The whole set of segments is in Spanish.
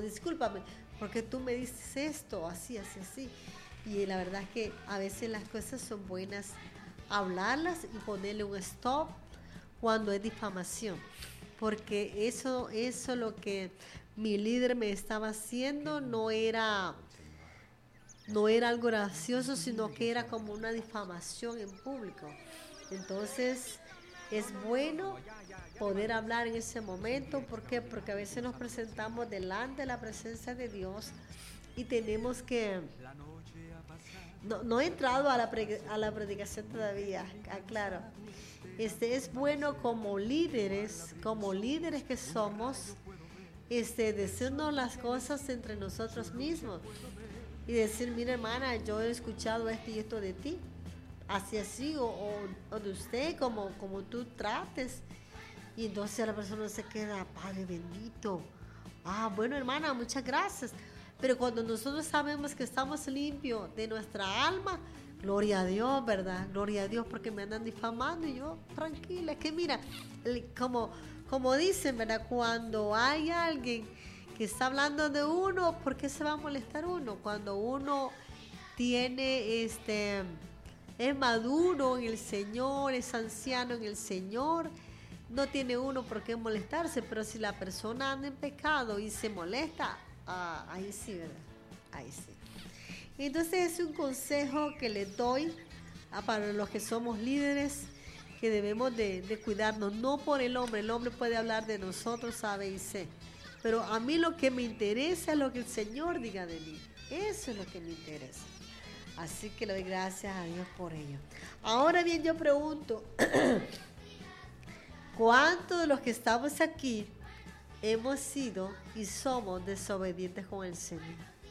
discúlpame, porque tú me dices esto, así, así, así. Y la verdad es que a veces las cosas son buenas hablarlas y ponerle un stop cuando es difamación, porque eso lo que mi líder me estaba haciendo no era algo gracioso, sino que era como una difamación en público. Entonces es bueno poder hablar en ese momento. ¿Por qué? Porque a veces nos presentamos delante de la presencia de Dios y tenemos que... No he entrado a la predicación todavía, aclaro. Es bueno como líderes que somos, decirnos las cosas entre nosotros mismos y decir, mira hermana, yo he escuchado esto y esto de ti, así, o de usted, como tú trates. Y entonces la persona se queda, Padre bendito. Bueno hermana, muchas gracias. Pero cuando nosotros sabemos que estamos limpios de nuestra alma, gloria a Dios, ¿verdad? Gloria a Dios, porque me andan difamando y yo, tranquila. Es que mira, como dicen, ¿verdad? Cuando hay alguien que está hablando de uno, ¿por qué se va a molestar uno? Cuando uno tiene, es maduro en el Señor, es anciano en el Señor, no tiene uno por qué molestarse. Pero si la persona anda en pecado y se molesta, ahí sí, ¿verdad? Ahí sí. Entonces es un consejo que les doy para los que somos líderes, que debemos de cuidarnos, no por el hombre puede hablar de nosotros, sabe y sé, pero a mí lo que me interesa es lo que el Señor diga de mí, eso es lo que me interesa, así que le doy gracias a Dios por ello. Ahora bien, yo pregunto, ¿cuántos de los que estamos aquí hemos sido y somos desobedientes con el Señor?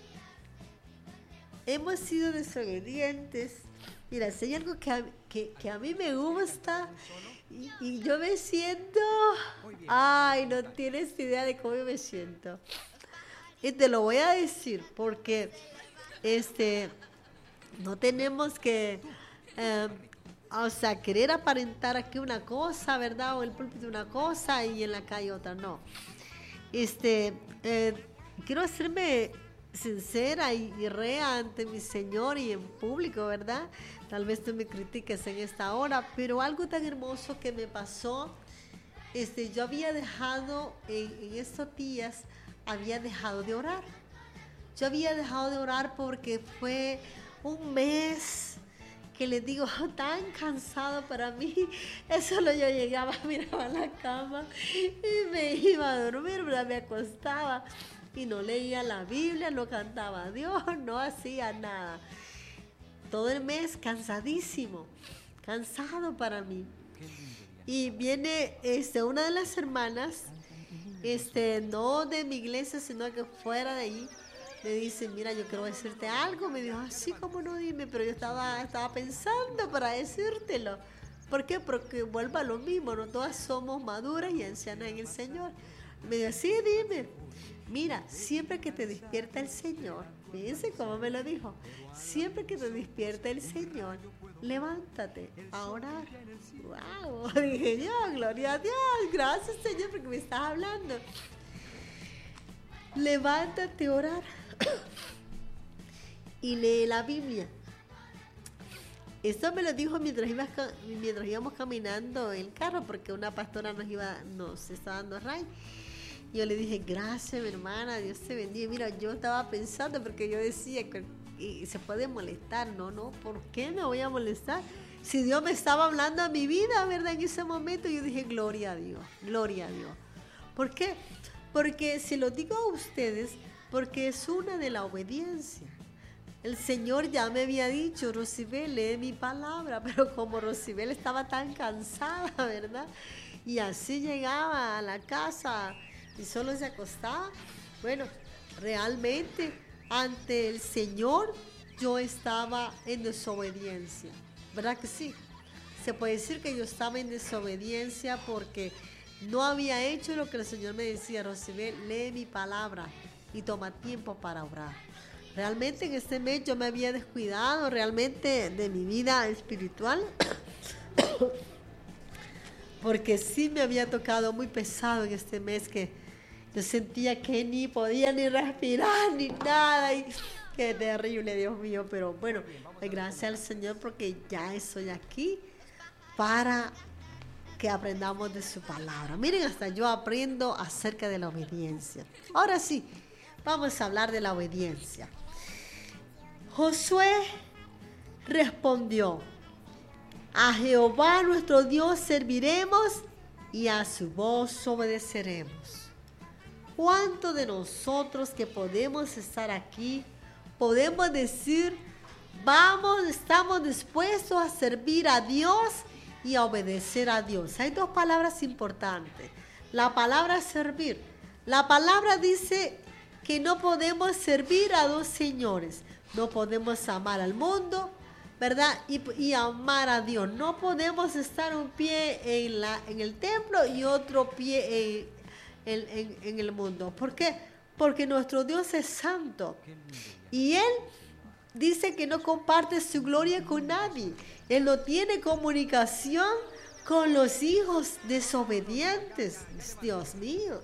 Hemos sido desobedientes. Mira, si hay algo que a mí me gusta y yo me siento, no tienes idea de cómo me siento. Y te lo voy a decir porque no tenemos que, querer aparentar aquí una cosa, ¿verdad? O en el púlpito una cosa y en la calle otra, no. Quiero hacerme sincera y rea ante mi Señor y en público, ¿verdad? Tal vez tú me critiques en esta hora, pero algo tan hermoso que me pasó, yo había dejado, en estos días, había dejado de orar. Yo había dejado de orar porque fue un mes que les digo, tan cansado para mí. Solo yo llegaba, miraba la cama y me iba a dormir, ¿verdad? Me acostaba y no leía la Biblia, no cantaba a Dios, no hacía nada. Todo el mes cansadísimo, cansado para mí. Y viene una de las hermanas, no de mi iglesia, sino que fuera de ahí, me dice, mira, yo quiero decirte algo. Me dijo, así como no, dime, pero yo estaba pensando para decírtelo. ¿Por qué? Porque vuelva a lo mismo, no todas somos maduras y ancianas en el Señor. Me dijo, sí, dime. Mira, siempre que te despierta el Señor, fíjense cómo me lo dijo, siempre que te despierta el Señor, levántate a orar. ¡Wow! Dije yo, gloria a Dios, gracias Señor porque me estás hablando. Levántate a orar y lee la Biblia. Esto me lo dijo mientras íbamos caminando en el carro, porque una pastora nos estaba dando ray. Yo le dije, gracias mi hermana, Dios te bendiga. Mira, yo estaba pensando, porque yo decía que se puede molestar, no, ¿por qué me voy a molestar? Si Dios me estaba hablando a mi vida, ¿verdad? En ese momento yo dije, gloria a Dios, gloria a Dios. ¿Por qué? Porque se lo digo a ustedes, porque es una de la obediencia. El Señor ya me había dicho, Rosibel, lee mi palabra, pero como Rosibel estaba tan cansada, ¿verdad? Y así llegaba a la casa y solo se acostaba. Bueno, realmente ante el Señor yo estaba en desobediencia, ¿verdad que sí? Se puede decir que yo estaba en desobediencia porque no había hecho lo que el Señor me decía, Rosibel, lee mi palabra y toma tiempo para orar. Realmente en este mes yo me había descuidado realmente de mi vida espiritual porque sí me había tocado muy pesado en este mes que Yo sentía que ni podía ni respirar ni nada. Y qué terrible, Dios mío. Pero bueno, gracias al Señor porque ya estoy aquí para que aprendamos de su palabra. Miren, hasta yo aprendo acerca de la obediencia. Ahora sí, vamos a hablar de la obediencia. Josué respondió: a Jehová nuestro Dios serviremos y a su voz obedeceremos. ¿Cuántos de nosotros que podemos estar aquí podemos decir, estamos dispuestos a servir a Dios y a obedecer a Dios? Hay dos palabras importantes. La palabra servir. La palabra dice que no podemos servir a dos señores. No podemos amar al mundo, ¿verdad? Y amar a Dios. No podemos estar un pie en el templo y otro pie en el mundo. ¿Por qué? Porque nuestro Dios es santo. Y Él dice que no comparte su gloria con nadie. Él no tiene comunicación con los hijos desobedientes. Dios mío.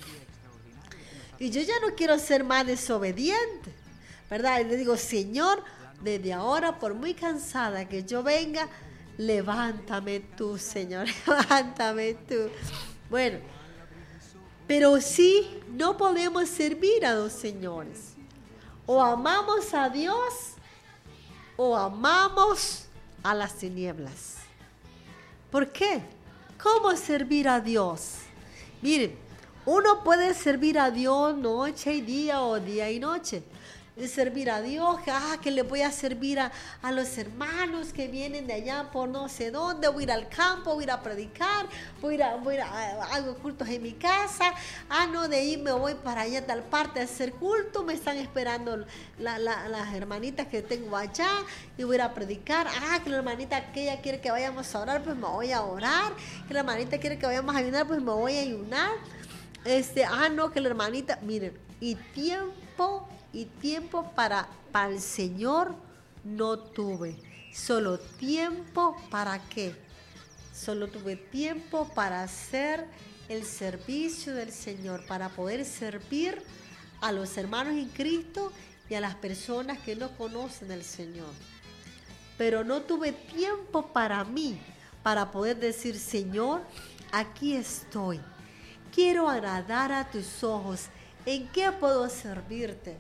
Y yo ya no quiero ser más desobediente, ¿verdad? Y le digo, Señor, desde ahora, por muy cansada que yo venga, levántame tú, Señor, levántame tú. Bueno, pero sí, no podemos servir a dos señores. O amamos a Dios o amamos a las tinieblas. ¿Por qué? ¿Cómo servir a Dios? Miren, uno puede servir a Dios noche y día o día y noche. De servir a Dios, que le voy a servir a los hermanos que vienen de allá por no sé dónde, voy a ir al campo, voy a ir a predicar, voy a ir a hago cultos en mi casa, no, de ahí me voy para allá a tal parte a hacer culto, me están esperando las hermanitas que tengo allá y voy a ir a predicar, que la hermanita aquella quiere que vayamos a orar, pues me voy a orar, que la hermanita quiere que vayamos a ayunar, pues me voy a ayunar, no, que la hermanita, miren, y tiempo para el Señor no tuve. Solo tiempo para qué. Solo tuve tiempo para hacer el servicio del Señor, para poder servir a los hermanos en Cristo y a las personas que no conocen al Señor. Pero no tuve tiempo para mí, para poder decir, Señor, aquí estoy. Quiero agradar a tus ojos. ¿En qué puedo servirte?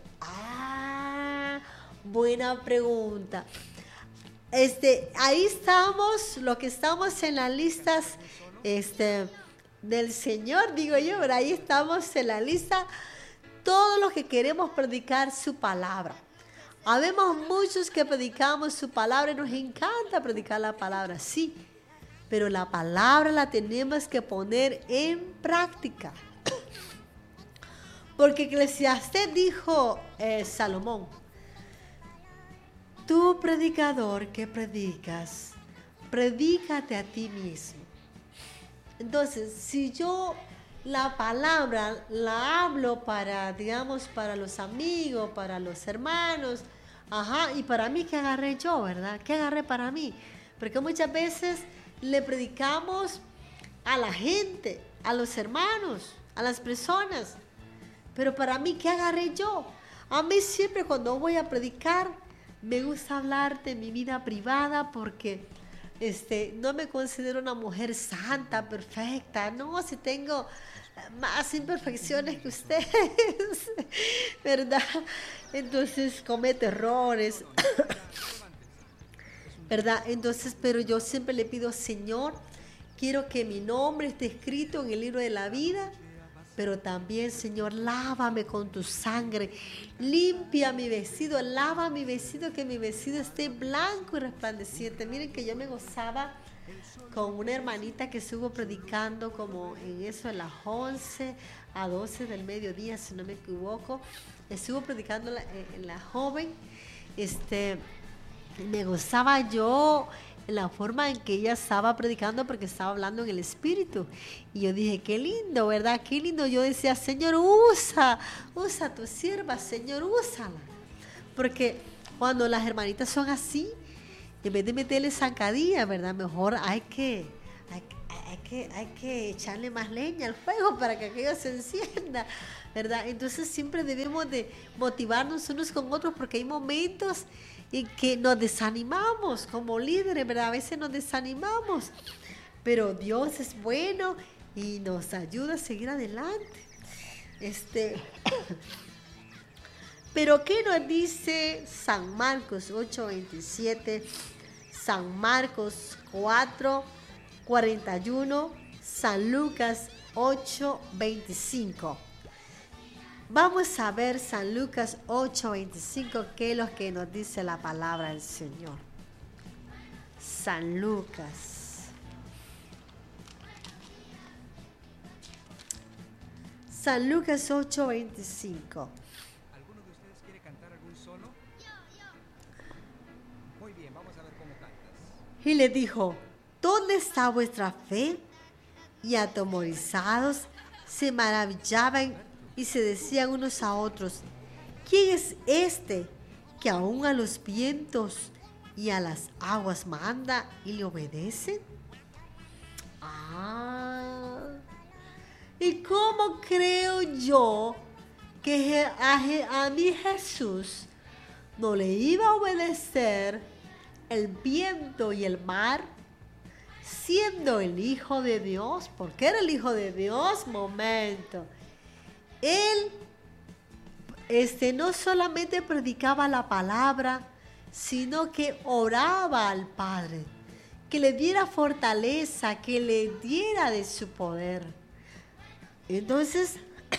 Buena pregunta. Ahí estamos, lo que estamos en las listas del Señor, digo yo, pero ahí estamos en la lista, todos los que queremos predicar su palabra. Habemos muchos que predicamos su palabra y nos encanta predicar la palabra, sí, pero la palabra la tenemos que poner en práctica. Porque Eclesiastés dijo, Salomón, tú predicador que predicas, predícate a ti mismo. Entonces, si yo la palabra la hablo para, digamos, para los amigos, para los hermanos, y para mí, ¿qué agarré yo, verdad? ¿Qué agarré para mí? Porque muchas veces le predicamos a la gente, a los hermanos, a las personas. Pero para mí, ¿qué agarré yo? A mí siempre cuando voy a predicar, me gusta hablar de mi vida privada porque no me considero una mujer santa, perfecta. No, si tengo más imperfecciones que ustedes, ¿verdad? Entonces cometo errores, ¿verdad? Entonces, pero yo siempre le pido, Señor, quiero que mi nombre esté escrito en el libro de la vida. Pero también, Señor, lávame con tu sangre, limpia mi vestido, lava mi vestido, que mi vestido esté blanco y resplandeciente. Miren que yo me gozaba con una hermanita que estuvo predicando como en eso de las 11 a 12 del mediodía, si no me equivoco. Estuvo predicando la joven, me gozaba yo en la forma en que ella estaba predicando porque estaba hablando en el Espíritu. Y yo dije, qué lindo, ¿verdad? Qué lindo. Yo decía, Señor, usa tu sierva, Señor, úsala. Porque cuando las hermanitas son así, en vez de meterle zancadilla, ¿verdad? Mejor hay que hay que echarle más leña al fuego para que aquello se encienda, ¿verdad? Entonces siempre debemos de motivarnos unos con otros porque hay momentos en que nos desanimamos como líderes, ¿verdad? A veces nos desanimamos, pero Dios es bueno y nos ayuda a seguir adelante. Pero ¿qué nos dice San Marcos 8:27, San Marcos 4:41, San Lucas 8:25? Vamos a ver San Lucas 8:25, qué es lo que nos dice la palabra del Señor. San Lucas. San Lucas 8:25. ¿Alguno de ustedes quiere cantar algún solo? Muy bien, vamos a ver cómo cantas. Y le dijo, ¿dónde está vuestra fe? Y atemorizados se maravillaban y se decían unos a otros, ¿quién es este que aún a los vientos y a las aguas manda y le obedecen? ¿Y cómo creo yo que a mí Jesús no le iba a obedecer el viento y el mar, siendo el Hijo de Dios? Porque era el Hijo de Dios. Momento. Él no solamente predicaba la palabra, sino que oraba al Padre, que le diera fortaleza, que le diera de su poder. Entonces,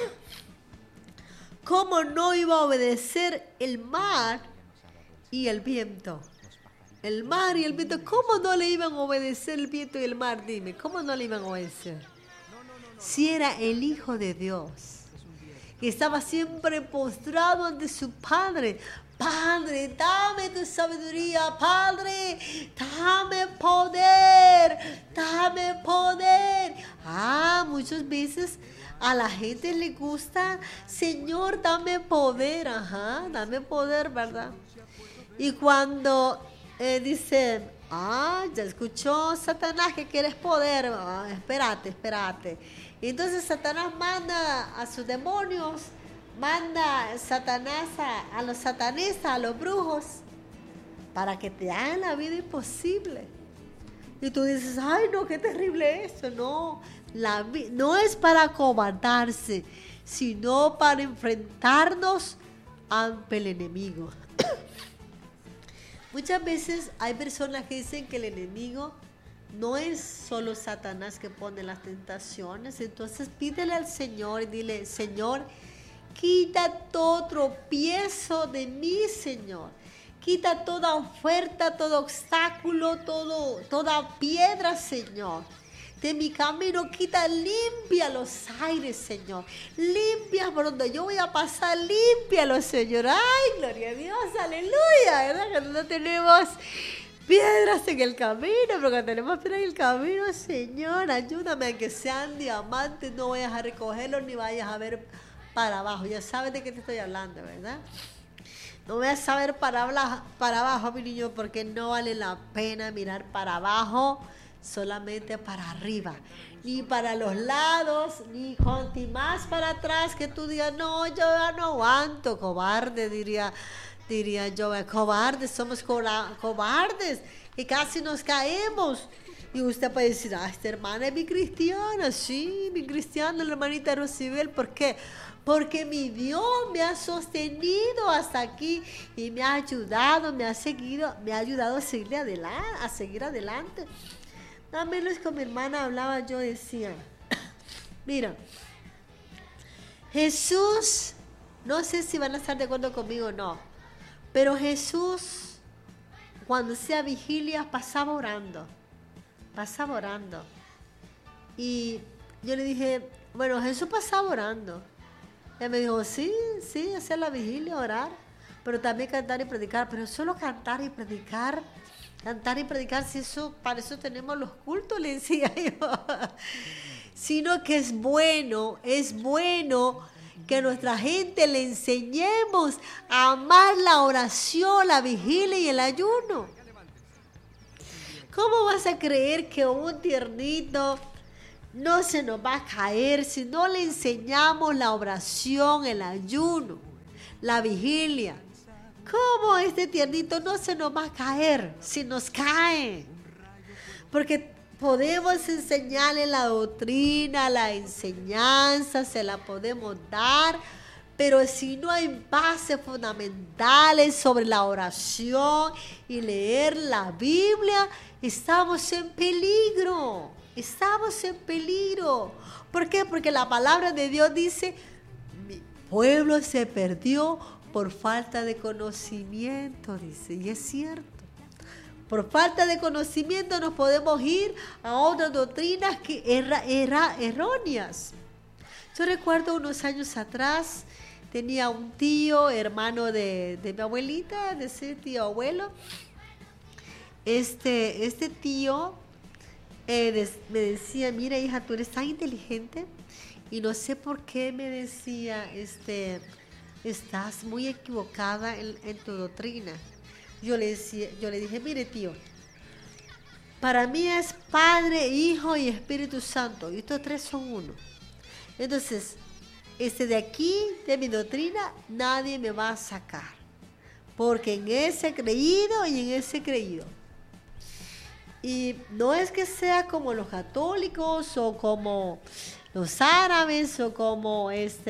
¿cómo no iba a obedecer el mar y el viento? El mar y el viento, ¿cómo no le iban a obedecer el viento y el mar? Dime, ¿cómo no le iban a obedecer? Si era el Hijo de Dios, que estaba siempre postrado ante su Padre. Padre, dame tu sabiduría. Padre, dame poder. Dame poder. Muchas veces a la gente le gusta, Señor, dame poder. Dame poder, ¿verdad? Y cuando dicen, ya escuchó Satanás que quieres poder. Espérate. Y entonces Satanás manda a sus demonios, manda Satanás a los satanistas, a los brujos, para que te hagan la vida imposible. Y tú dices, ay no, qué terrible eso. No, no es para acobardarse, sino para enfrentarnos ante el enemigo. Muchas veces hay personas que dicen que el enemigo no es solo Satanás que pone las tentaciones. Entonces pídele al Señor y dile, Señor, quita todo tropiezo de mí, Señor. Quita toda oferta, todo obstáculo, toda piedra, Señor. De mi camino, limpia los aires, Señor. Limpia por donde yo voy a pasar, límpialo, Señor. Ay, gloria a Dios, aleluya. ¿Verdad que no tenemos piedras en el camino? Pero cuando tenemos piedras en el camino, Señor, ayúdame a que sean diamantes. No vayas a recogerlos ni vayas a ver para abajo. Ya sabes de qué te estoy hablando, ¿verdad? No vayas a ver para abajo, mi niño, porque no vale la pena mirar para abajo, solamente para arriba. Ni para los lados, ni más para atrás, que tú digas, no, yo ya no aguanto. Cobarde, diría yo, cobardes, somos cobardes, que casi nos caemos. Y usted puede decir, esta hermana es mi cristiana. Sí, mi cristiana, la hermanita Rosibel. ¿Por qué? Porque mi Dios me ha sostenido hasta aquí y me ha ayudado, me ha ayudado a seguir adelante. A menos con mi hermana hablaba, yo decía, mira, Jesús, no sé si van a estar de acuerdo conmigo o no, pero Jesús, cuando hacía vigilia, pasaba orando. Y yo le dije, bueno, Jesús pasaba orando. Él me dijo, sí, hacer la vigilia, orar, pero también cantar y predicar. Pero solo cantar y predicar, si eso, para eso tenemos los cultos, le decía yo. Sino que es bueno que a nuestra gente le enseñemos a amar la oración, la vigilia y el ayuno. ¿Cómo vas a creer que un tiernito no se nos va a caer si no le enseñamos la oración, el ayuno, la vigilia. ¿Cómo este tiernito no se nos va a caer si nos cae? Porque podemos enseñarle la doctrina, la enseñanza, se la podemos dar, pero si no hay bases fundamentales sobre la oración y leer la Biblia, estamos en peligro. Estamos en peligro. ¿Por qué? Porque la palabra de Dios dice, mi pueblo se perdió por falta de conocimiento, dice, y es cierto. Por falta de conocimiento nos podemos ir a otras doctrinas que erróneas. Yo recuerdo unos años atrás, tenía un tío, hermano de mi abuelita, de ese tío abuelo. Este tío me decía, mira hija, tú eres tan inteligente, y no sé por qué me decía, estás muy equivocada en tu doctrina. Yo le dije, mire tío, para mí es Padre, Hijo y Espíritu Santo, y estos tres son uno. Entonces, de aquí, de mi doctrina, nadie me va a sacar, porque en ese he creído y en ese he creído. Y no es que sea como los católicos o como los árabes o como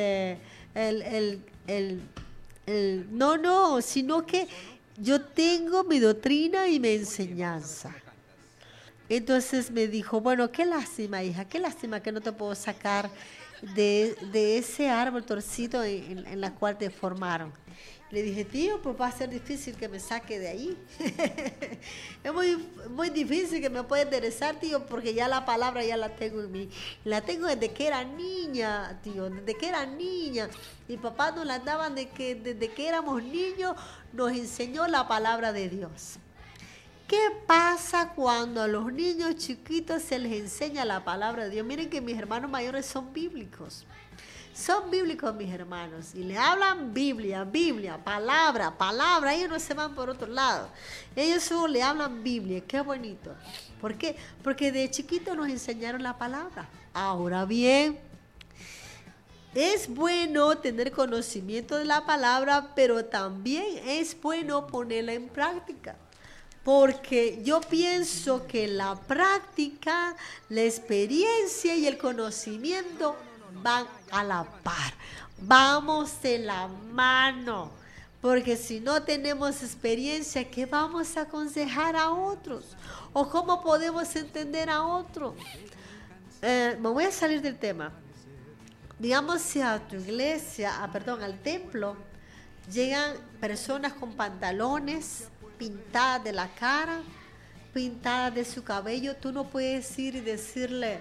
no, sino que yo tengo mi doctrina y mi enseñanza. Entonces me dijo, bueno, qué lástima, hija, qué lástima que no te puedo sacar de ese árbol torcido en la cual te formaron. Le dije, tío, pues va a ser difícil que me saque de ahí. Es muy difícil que me pueda enderezar, tío, porque ya la palabra ya la tengo en mí. La tengo desde que era niña, tío, desde que era niña. Mi papá nos la daban desde que éramos niños, nos enseñó la palabra de Dios. ¿Qué pasa cuando a los niños chiquitos se les enseña la palabra de Dios? Miren que mis hermanos mayores son bíblicos. Son bíblicos mis hermanos y le hablan Biblia, palabra, ellos no se van por otro lado, ellos solo le hablan Biblia, qué bonito. ¿Por qué? Porque de chiquitos nos enseñaron la palabra. Ahora bien, es bueno tener conocimiento de la palabra, pero también es bueno ponerla en práctica. Porque yo pienso que la práctica, la experiencia y el conocimiento van a la par, vamos de la mano, porque si no tenemos experiencia, ¿qué vamos a aconsejar a otros? ¿O cómo podemos entender a otros? Me voy a salir del tema. Digamos, si a tu iglesia, al templo, llegan personas con pantalones pintadas de la cara, pintadas de su cabello, tú no puedes ir y decirle,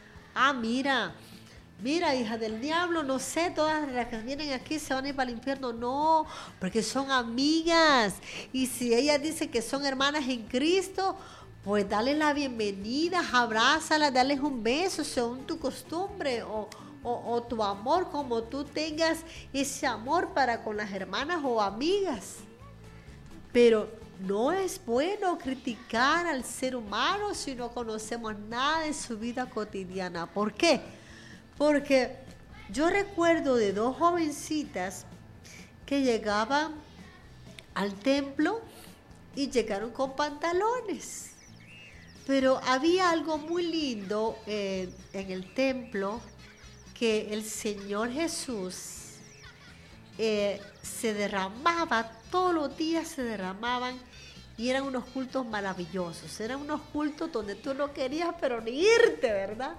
mira, hija del diablo, no sé, todas las que vienen aquí se van a ir para el infierno. No, porque son amigas. Y si ellas dicen que son hermanas en Cristo, pues dale la bienvenida, abrázalas, dales un beso según tu costumbre o tu amor, como tú tengas ese amor para con las hermanas o amigas. Pero no es bueno criticar al ser humano si no conocemos nada de su vida cotidiana. ¿Por qué? Porque yo recuerdo de dos jovencitas que llegaban al templo y llegaron con pantalones. Pero había algo muy lindo en el templo, que el Señor Jesús se derramaba, todos los días se derramaban, y eran unos cultos maravillosos. Eran unos cultos donde tú no querías pero ni irte, ¿verdad?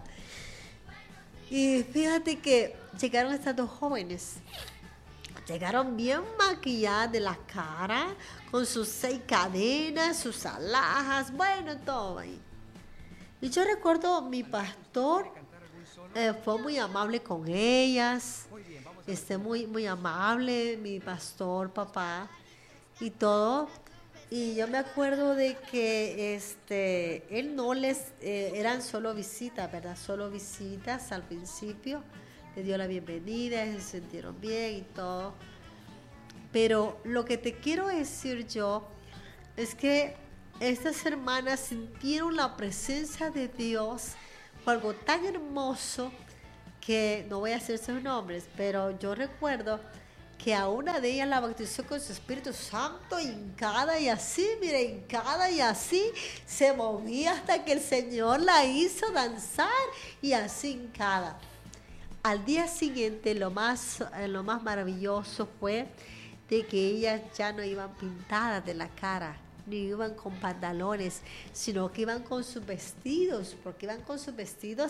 Y fíjate que llegaron estas dos jóvenes. Llegaron bien maquilladas de la cara, con sus 6 cadenas, sus alhajas, bueno, todo ahí. Y yo recuerdo mi pastor fue muy amable con ellas, muy amable, mi pastor, papá, y todo. Y yo me acuerdo de que él no eran solo visitas, ¿verdad? Solo visitas al principio. Le dio la bienvenida, se sintieron bien y todo. Pero lo que te quiero decir yo es que estas hermanas sintieron la presencia de Dios fue algo tan hermoso que no voy a decir sus nombres, pero yo recuerdo que a una de ellas la bautizó con su Espíritu Santo, hincada y así, mire, hincada y así, se movía hasta que el Señor la hizo danzar y así hincada. Al día siguiente lo más maravilloso fue de que ellas ya no iban pintadas de la cara, ni iban con pantalones, sino que iban con sus vestidos, porque iban con sus vestidos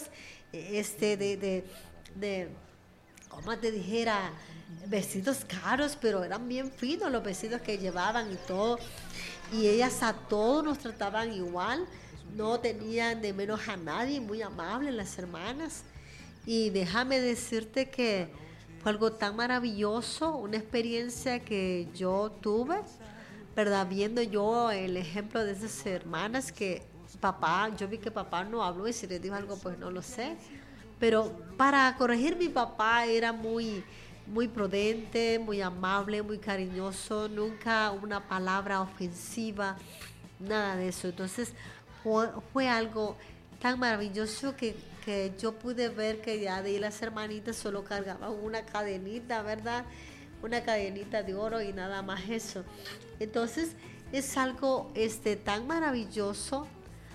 como te dijera, vestidos caros, pero eran bien finos los vestidos que llevaban y todo. Y ellas a todos nos trataban igual, no tenían de menos a nadie, muy amables las hermanas. Y déjame decirte que fue algo tan maravilloso, una experiencia que yo tuve, ¿verdad? Viendo yo el ejemplo de esas hermanas que yo vi que papá no habló y si les dijo algo, pues no lo sé. Pero para corregir mi papá era muy, muy prudente, muy amable, muy cariñoso, nunca una palabra ofensiva, nada de eso. Entonces fue algo tan maravilloso que yo pude ver que ya de ahí las hermanitas solo cargaban una cadenita, ¿verdad? Una cadenita de oro y nada más eso. Entonces es algo tan maravilloso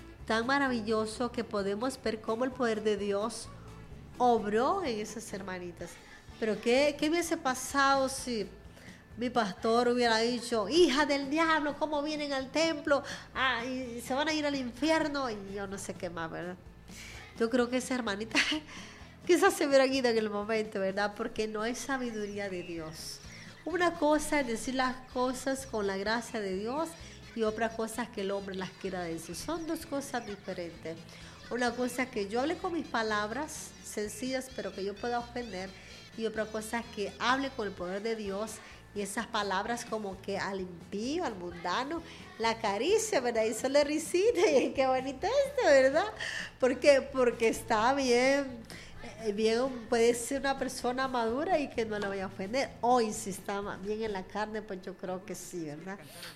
que podemos ver cómo el poder de Dios obró en esas hermanitas. Pero ¿qué hubiese pasado si mi pastor hubiera dicho, hija del diablo, cómo vienen al templo? Y se van a ir al infierno y yo no sé qué más, ¿verdad? Yo creo que esa hermanita quizás se hubieran ido en el momento, ¿verdad? Porque no es sabiduría de Dios. Una cosa es decir las cosas con la gracia de Dios y otra cosa es que el hombre las quiera decir. Son dos cosas diferentes. Una cosa es que yo hable con mis palabras sencillas, pero que yo pueda ofender. Y otra cosa es que hable con el poder de Dios y esas palabras como que al impío, al mundano, la acaricia, ¿verdad? Y se le risita y qué bonito esto, ¿verdad? Porque está bien, puede ser una persona madura y que no la vaya a ofender. Y si está bien en la carne, pues yo creo que sí, ¿verdad?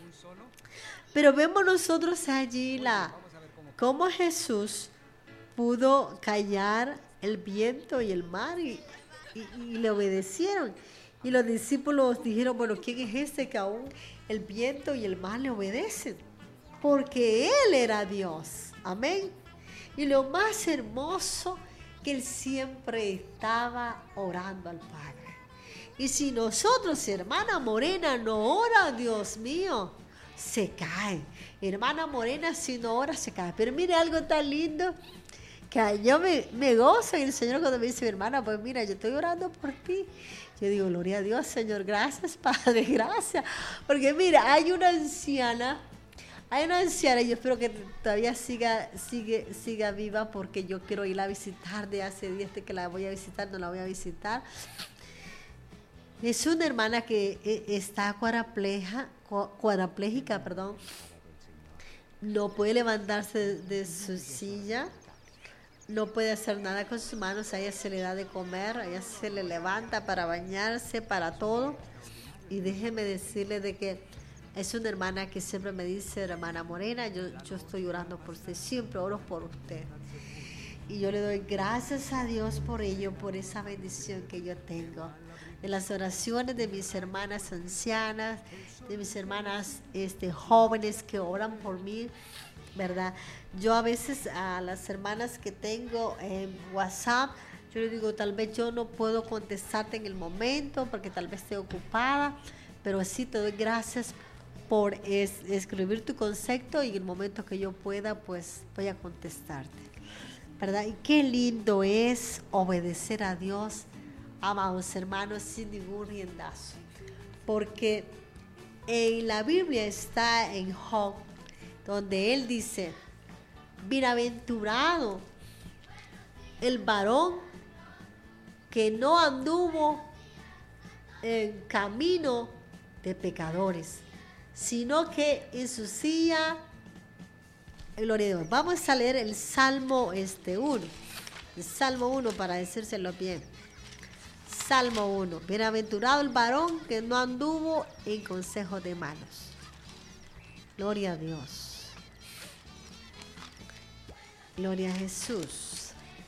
Pero vemos nosotros allí cómo Jesús pudo callar el viento y el mar y le obedecieron. Y los discípulos dijeron, bueno, ¿quién es este que aún el viento y el mar le obedecen? Porque Él era Dios. Amén. Y lo más hermoso, que Él siempre estaba orando al Padre. Y si nosotros, hermana Morena, no ora, Dios mío, se cae. Hermana Morena, si no ora, se cae. Pero mire algo tan lindo, que yo me gozo en el Señor cuando me dice, mi hermana, pues mira, yo estoy orando por ti. Yo digo, gloria a Dios, Señor, gracias, Padre, gracias. Porque mira, hay una anciana, y yo espero que todavía siga viva, porque yo quiero irla a visitar de hace días que la voy a visitar, no la voy a visitar. Es una hermana que está cuadraplégica, no puede levantarse de su silla. No puede hacer nada con sus manos, a ella se le da de comer, a ella se le levanta para bañarse, para todo. Y déjeme decirle de que es una hermana que siempre me dice, hermana Morena, yo estoy orando por usted, siempre oro por usted. Y yo le doy gracias a Dios por ello, por esa bendición que yo tengo. En las oraciones de mis hermanas ancianas, de mis hermanas jóvenes que oran por mí, ¿verdad? Yo a veces a las hermanas que tengo en WhatsApp, yo les digo, tal vez yo no puedo contestarte en el momento porque tal vez esté ocupada, pero sí te doy gracias por escribir tu concepto y en el momento que yo pueda, pues voy a contestarte, ¿verdad? Y qué lindo es obedecer a Dios, amados hermanos, sin ningún riendazo, porque en la Biblia está en Job, donde él dice, bienaventurado el varón que no anduvo en camino de pecadores, sino que en su silla, gloria a Dios. Vamos a leer el Salmo 1, el Salmo 1 para decírselo bien. Salmo 1, bienaventurado el varón que no anduvo en consejo de malos. Gloria a Dios. Gloria a Jesús.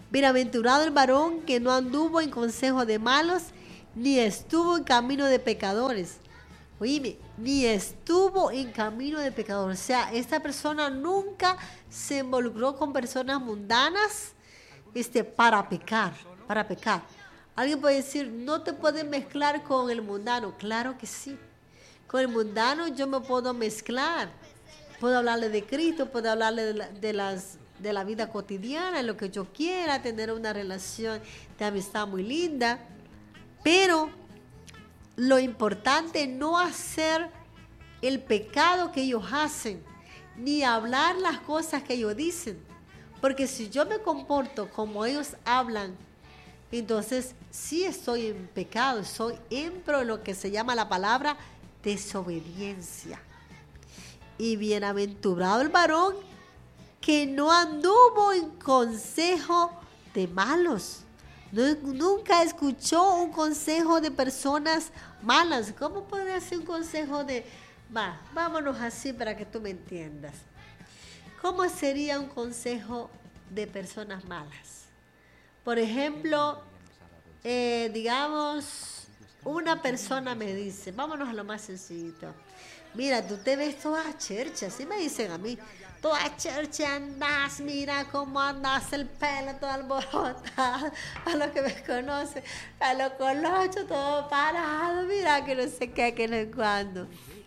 Bienaventurado el varón que no anduvo en consejo de malos, ni estuvo en camino de pecadores. Oíme, ni estuvo en camino de pecadores. O sea, esta persona nunca se involucró con personas mundanas para pecar. Alguien puede decir, no te puedes mezclar con el mundano. Claro que sí. Con el mundano yo me puedo mezclar. Puedo hablarle de Cristo, puedo hablarle de la vida cotidiana, lo que yo quiera, tener una relación de amistad muy linda. Pero lo importante es no hacer el pecado que ellos hacen, ni hablar las cosas que ellos dicen. Porque si yo me comporto como ellos hablan, entonces sí estoy en pecado, soy en lo que se llama la palabra desobediencia. Y bienaventurado el varón que no anduvo en consejo de malos. Nunca escuchó un consejo de personas malas. ¿Cómo podría ser un consejo de... vámonos así para que tú me entiendas. ¿Cómo sería un consejo de personas malas? Por ejemplo, digamos, una persona me dice, vámonos a lo más sencillito. Mira, tú te ves toda chercha, así me dicen a mí. Toda chercha andas, mira cómo andas, el pelo todo alborotado. A los que me conocen, a los colochos todo parado, mira que no sé qué, que no sé cuándo.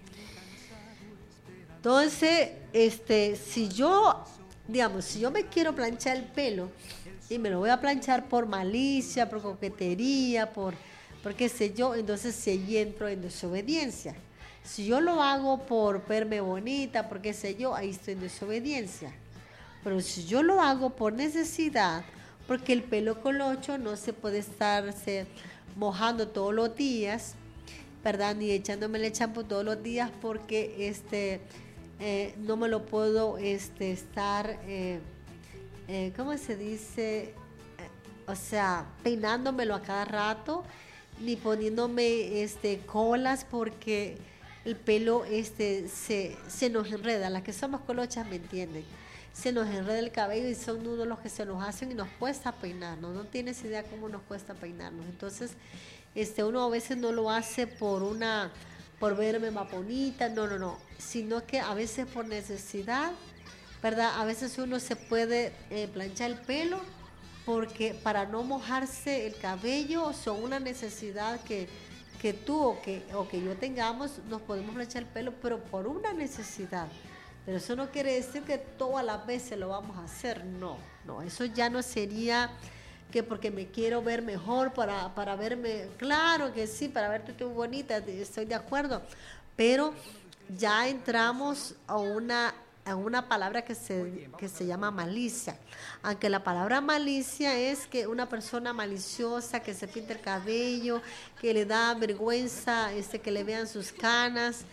Entonces, si yo me quiero planchar el pelo y me lo voy a planchar por malicia, por coquetería, por qué sé yo, entonces sí entro en desobediencia. Si yo lo hago por verme bonita, por qué sé yo, ahí estoy en desobediencia. Pero si yo lo hago por necesidad, porque el pelo colocho no se puede estarse mojando todos los días, ¿verdad? Ni echándome el champú todos los días porque no me lo puedo estar, ¿cómo se dice? O sea, peinándomelo a cada rato, ni poniéndome colas porque el pelo se nos enreda. Las que somos colochas me entienden. Se nos enreda el cabello y son nudos los que se nos hacen y nos cuesta peinarnos. No tienes idea cómo nos cuesta peinarnos. Entonces, uno a veces no lo hace por verme más bonita, no, sino que a veces por necesidad, ¿verdad? A veces uno se puede planchar el pelo porque para no mojarse el cabello son una necesidad que tú o que yo tengamos, nos podemos planchar el pelo, pero por una necesidad. Pero eso no quiere decir que todas las veces lo vamos a hacer, no, eso ya no sería que porque me quiero ver mejor, para verme, claro que sí, para verte tú bonita, estoy de acuerdo, pero ya entramos a una palabra que se llama malicia. Aunque la palabra malicia es que una persona maliciosa que se pinta el cabello, que le da vergüenza que le vean sus canas,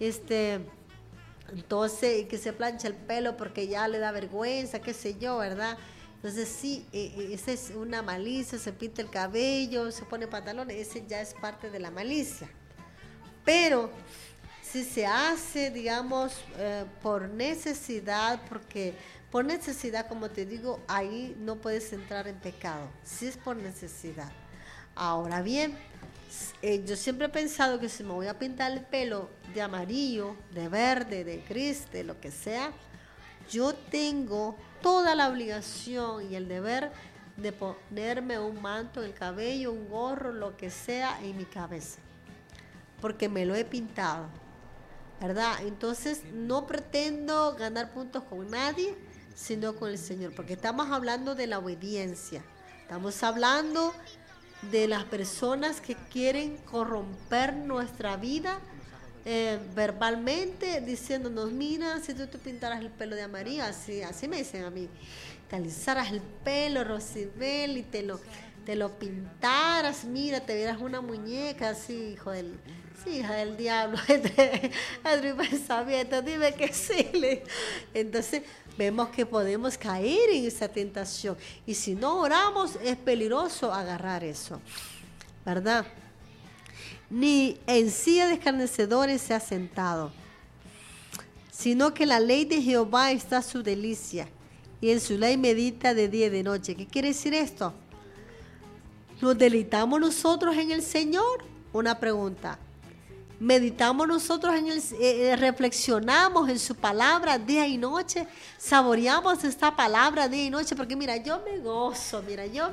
entonces que se plancha el pelo porque ya le da vergüenza, qué sé yo, ¿verdad? Entonces sí, esa es una malicia, se pinta el cabello, se pone pantalones, ese ya es parte de la malicia. Pero si se hace, digamos, por necesidad, porque por necesidad, como te digo, ahí no puedes entrar en pecado, si es por necesidad. Ahora bien, yo siempre he pensado que si me voy a pintar el pelo de amarillo, de verde, de gris, de lo que sea, yo tengo toda la obligación y el deber de ponerme un manto en el cabello, un gorro, lo que sea en mi cabeza, porque me lo he pintado, ¿verdad? Entonces no pretendo ganar puntos con nadie, sino con el Señor, porque estamos hablando de la obediencia, estamos hablando de las personas que quieren corromper nuestra vida verbalmente, diciéndonos, mira, si tú te pintaras el pelo de amarillo, así me dicen a mí, te alisaras el pelo, Rosibel, y te lo pintaras, mira, te vieras una muñeca así, hija del diablo, entre mi pensamiento, dime que sí. Entonces vemos que podemos caer en esa tentación, y si no oramos es peligroso agarrar eso, ¿verdad? Ni en silla de escarnecedores se ha sentado, sino que la ley de Jehová está su delicia, y en su ley medita de día y de noche. ¿Qué quiere decir esto? ¿Nos deleitamos nosotros en el Señor? Una pregunta. ¿Meditamos nosotros reflexionamos en su palabra día y noche? ¿Saboreamos esta palabra día y noche? Porque mira, yo me gozo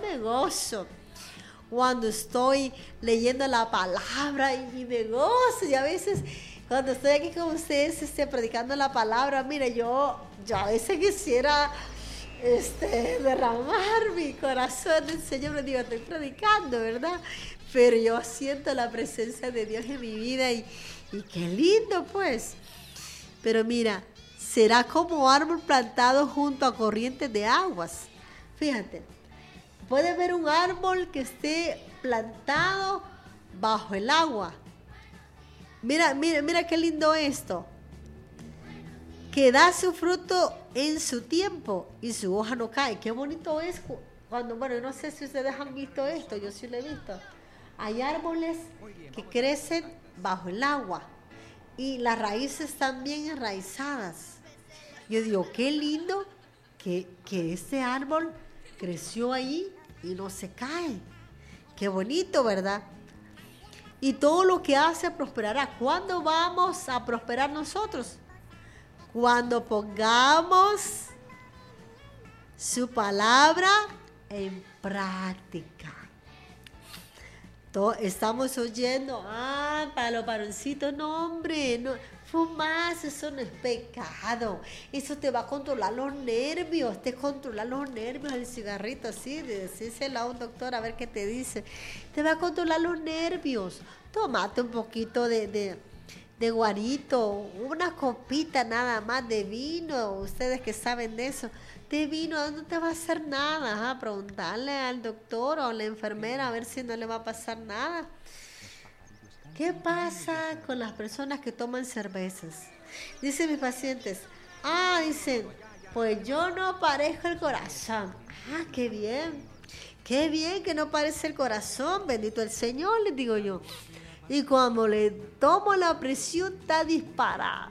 cuando estoy leyendo la palabra y me gozo. Y a veces cuando estoy aquí con ustedes predicando la palabra, mira, yo a veces quisiera derramar mi corazón del Señor. Me digo, estoy predicando, ¿verdad? Pero yo siento la presencia de Dios en mi vida y qué lindo, pues. Pero mira, será como árbol plantado junto a corrientes de aguas. Fíjate, puede ver un árbol que esté plantado bajo el agua. Mira qué lindo esto. Que da su fruto en su tiempo y su hoja no cae. Qué bonito es cuando, bueno, no sé si ustedes han visto esto, yo sí lo he visto. Hay árboles que crecen bajo el agua y las raíces están bien enraizadas. Yo digo, qué lindo que este árbol creció ahí y no se cae. Qué bonito, ¿verdad? Y todo lo que hace prosperará. ¿Cuándo vamos a prosperar nosotros? Cuando pongamos su palabra en práctica. Estamos oyendo, para los varoncitos, no hombre, no, fumar, eso no es pecado, eso te va a controlar los nervios, el cigarrito, así, de decírselo a un doctor a ver qué te dice, te va a controlar los nervios, tómate un poquito de guarito, una copita nada más de vino, ustedes que saben de eso, de vino no te va a hacer nada, preguntarle al doctor o a la enfermera a ver si no le va a pasar nada. ¿Qué pasa con las personas que toman cervezas? Dicen mis pacientes, dicen, pues yo no parezco el corazón. Qué bien que no parece el corazón, bendito el Señor, les digo yo. Y cuando le tomo la presión está disparada.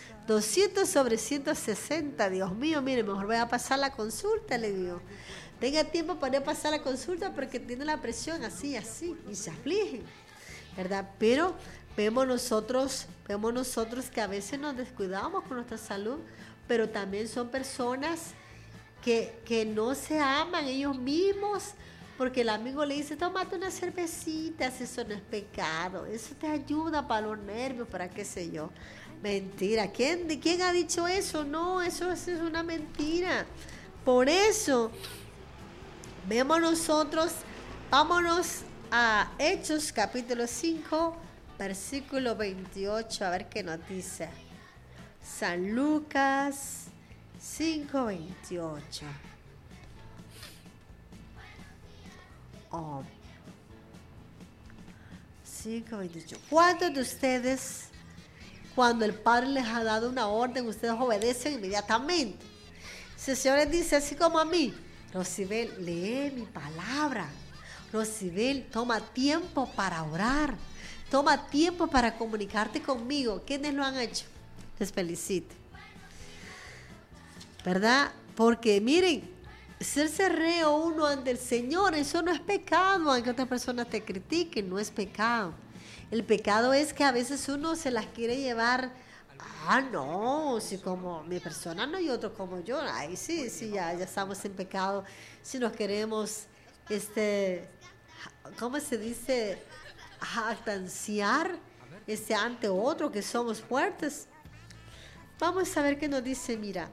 200/160, Dios mío, mire, mejor voy a pasar la consulta, le digo. Tenga tiempo para ir a pasar la consulta porque tiene la presión así, y se afligen, ¿verdad? Pero vemos nosotros que a veces nos descuidamos con nuestra salud, pero también son personas que no se aman ellos mismos, porque el amigo le dice, tómate una cervecita, eso no es pecado, eso te ayuda para los nervios, para qué sé yo. Mentira. ¿Quién ha dicho eso? No, eso es una mentira. Por eso, vámonos a Hechos capítulo 5, versículo 28, a ver qué nos dice. San Lucas 5:28. 5:28. ¿Cuántos de ustedes, cuando el Padre les ha dado una orden, ustedes obedecen inmediatamente? Si el Señor les dice, así como a mí, Rosibel, lee mi palabra. Rosibel, toma tiempo para orar. Toma tiempo para comunicarte conmigo. ¿Quiénes lo han hecho? Les felicito. ¿Verdad? Porque miren, serse reo uno ante el Señor, eso no es pecado, aunque otras personas te critiquen, no es pecado. El pecado es que a veces uno se las quiere llevar, no, si como mi persona no hay otro como yo, sí, ya estamos en pecado. Si nos queremos, ¿cómo se dice? Jactanciar ante otro que somos fuertes. Vamos a ver qué nos dice, mira.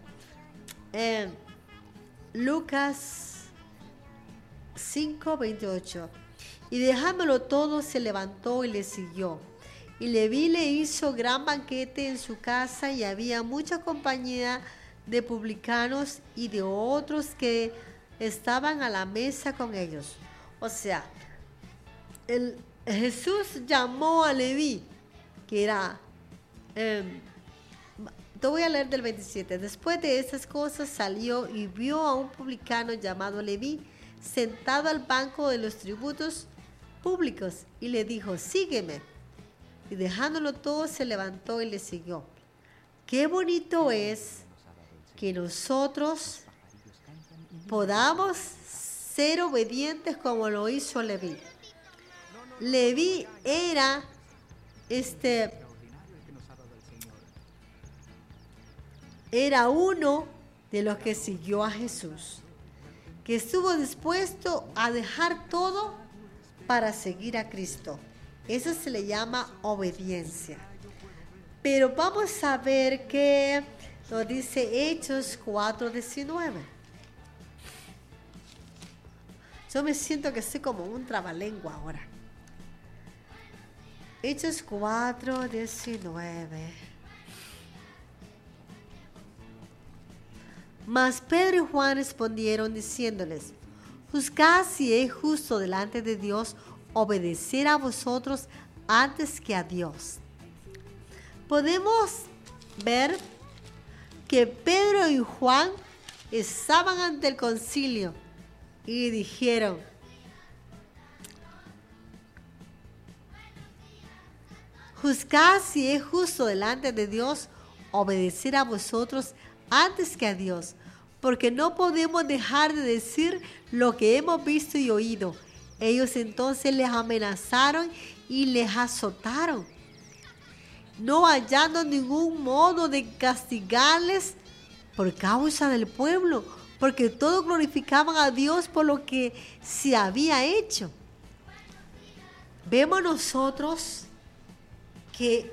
Lucas 5:28. Y dejándolo todo, se levantó y le siguió. Y Leví le hizo gran banquete en su casa, y había mucha compañía de publicanos y de otros que estaban a la mesa con ellos. O sea, Jesús llamó a Leví, que era... te voy a leer del 27. Después de esas cosas salió y vio a un publicano llamado Leví sentado al banco de los tributos públicos y le dijo, sígueme. Y dejándolo todo se levantó y le siguió. Qué bonito es que nosotros podamos ser obedientes como lo hizo Leví. Leví era era uno de los que siguió a Jesús, que estuvo dispuesto a dejar todo para seguir a Cristo. Eso se le llama obediencia. Pero vamos a ver qué nos dice Hechos 4:19. Yo me siento que soy como un trabalengua ahora. Hechos 4:19. Mas Pedro y Juan respondieron diciéndoles: juzgad si es justo delante de Dios obedecer a vosotros antes que a Dios. Podemos ver que Pedro y Juan estaban ante el concilio y dijeron: juzgad si es justo delante de Dios obedecer a vosotros antes que a Dios, porque no podemos dejar de decir lo que hemos visto y oído. Ellos entonces les amenazaron y les azotaron, no hallando ningún modo de castigarles por causa del pueblo, porque todos glorificaban a Dios por lo que se había hecho. Vemos nosotros que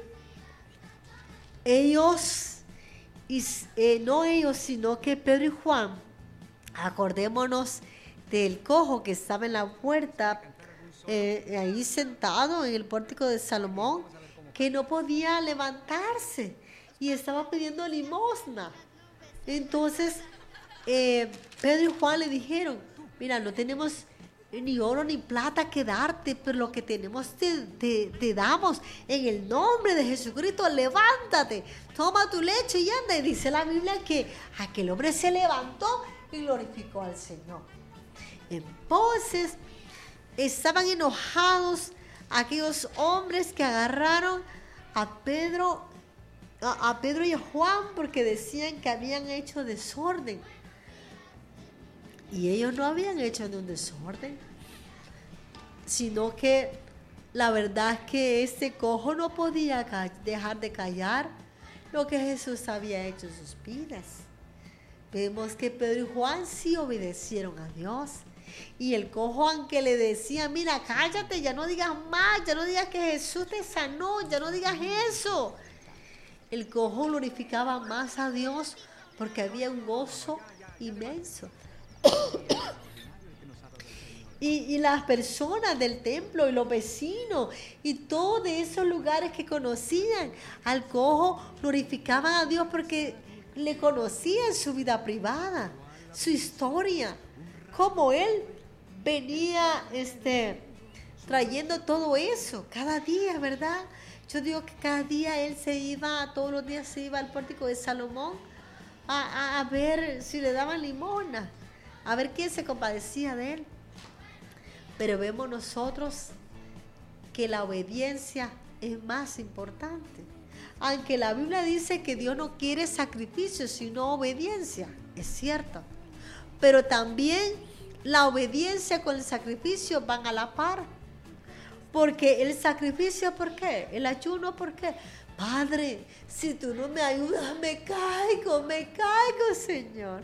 ellos, no ellos, sino que Pedro y Juan, acordémonos del cojo que estaba en la puerta, ahí sentado en el pórtico de Salomón, que no podía levantarse y estaba pidiendo limosna. Entonces Pedro y Juan le dijeron: mira, no tenemos ni oro ni plata que darte, pero lo que tenemos te damos. En el nombre de Jesucristo, levántate, toma tu lecho y anda. Y dice la Biblia que aquel hombre se levantó y glorificó al Señor. Entonces estaban enojados aquellos hombres que agarraron a Pedro y a Juan, porque decían que habían hecho desorden. Y ellos no habían hecho ni un desorden, sino que la verdad es que este cojo no podía dejar de callar lo que Jesús había hecho en sus vidas. Vemos que Pedro y Juan sí obedecieron a Dios. Y el cojo, aunque le decía: mira, cállate, ya no digas más, ya no digas que Jesús te sanó, ya no digas eso. El cojo glorificaba más a Dios porque había un gozo inmenso. Y las personas del templo y los vecinos y todos esos lugares que conocían al cojo glorificaban a Dios porque le conocían su vida privada, su historia, cómo él venía trayendo todo eso cada día, ¿verdad? Yo digo que cada día él todos los días se iba al pórtico de Salomón a ver si le daban limosna, a ver quién se compadecía de él. Pero vemos nosotros que la obediencia es más importante. Aunque la Biblia dice que Dios no quiere sacrificio, sino obediencia, es cierto. Pero también la obediencia con el sacrificio van a la par. Porque el sacrificio, ¿por qué? El ayuno, ¿por qué? Padre, si tú no me ayudas, me caigo, Señor.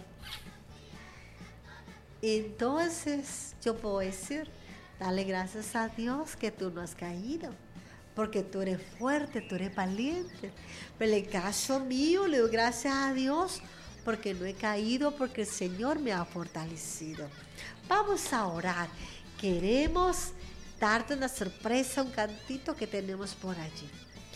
Entonces yo puedo decir: dale gracias a Dios que tú no has caído, porque tú eres fuerte, tú eres valiente. Pero en el caso mío, le doy gracias a Dios porque no he caído, porque el Señor me ha fortalecido. Vamos a orar. Queremos darte una sorpresa, un cantito que tenemos por allí.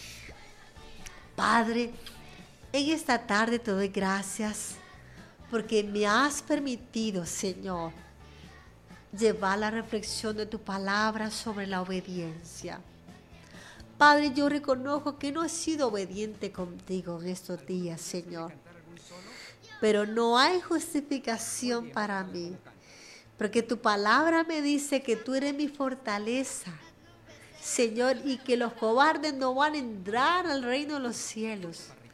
Padre, en esta tarde te doy gracias porque me has permitido, Señor, llevar la reflexión de tu palabra sobre la obediencia. Padre, yo reconozco que no he sido obediente contigo en estos días, Señor. Pero no hay justificación para mí, porque tu palabra me dice que tú eres mi fortaleza, Señor, y que los cobardes no van a entrar al reino de los cielos.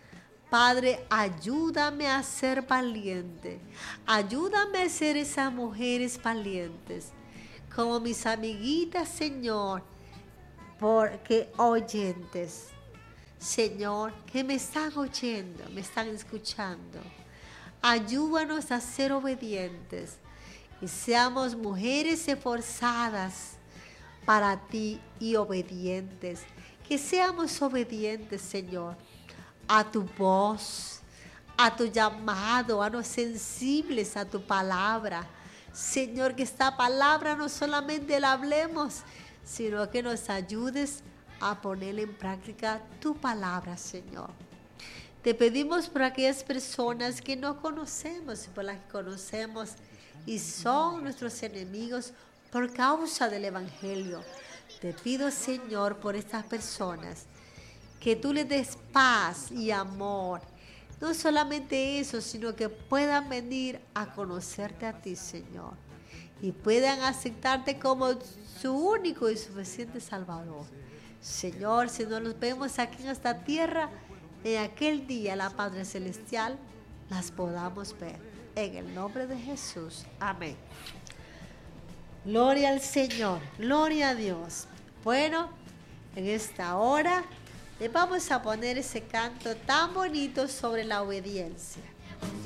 Padre, ayúdame a ser valiente. Ayúdame a ser esas mujeres valientes. Como mis amiguitas, Señor, porque oyentes. Señor, que me están oyendo, me están escuchando. Ayúdanos a ser obedientes y seamos mujeres esforzadas para ti y obedientes. Que seamos obedientes, Señor, a tu voz, a tu llamado, a los sensibles a tu palabra. Señor, que esta palabra no solamente la hablemos, sino que nos ayudes a poner en práctica tu palabra, Señor. Te pedimos por aquellas personas que no conocemos y por las que conocemos y son nuestros enemigos por causa del Evangelio. Te pido, Señor, por estas personas, que tú les des paz y amor. No solamente eso, sino que puedan venir a conocerte a ti, Señor, y puedan aceptarte como su único y suficiente Salvador. Señor, si no los vemos aquí en esta tierra, en aquel día la Padre Celestial las podamos ver. En el nombre de Jesús. Amén. Gloria al Señor, gloria a Dios. Bueno, en esta hora le vamos a poner ese canto tan bonito sobre la obediencia.